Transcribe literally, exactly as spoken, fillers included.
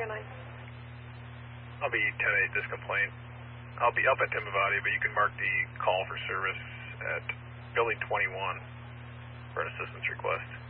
area nine. I'll be ten eight this complaint. I'll be up at Timbavati, but you can mark the call for service at building twenty-one for an assistance request.